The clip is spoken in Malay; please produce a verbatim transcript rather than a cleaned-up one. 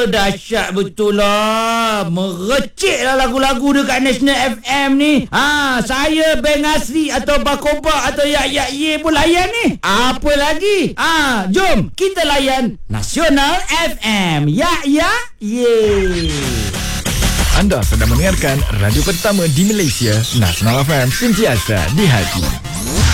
dahsyat betul lah. Merecik lah lagu-lagu dekat National F M ni. Ha, saya Beng Asri atau Bakoba atau Yak Yak Ye pun layan ni. Apa lagi? Ha, jom kita layan Nasional F M. Yak Yak Ye. Anda sedang mendengarkan radio pertama di Malaysia, Nasional F M, sentiasa di hati.